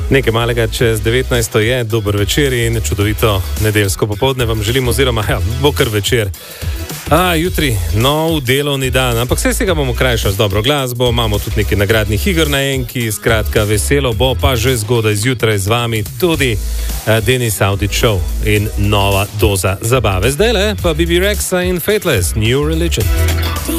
Nekaj malega čez 19. je, dober večer in čudovito nedeljsko popoldne vam želim, oziroma bo kar večer. Jutri nov delovni dan, ampak vse se ga bomo krajšali z dobro glasbo, imamo tudi nekaj nagradnih iger na enki, skratka veselo bo, pa že zgodaj zjutraj z vami tudi Denis Audić Show in nova doza zabave. Zdajle pa BB Rexa in Fateless, New Religion.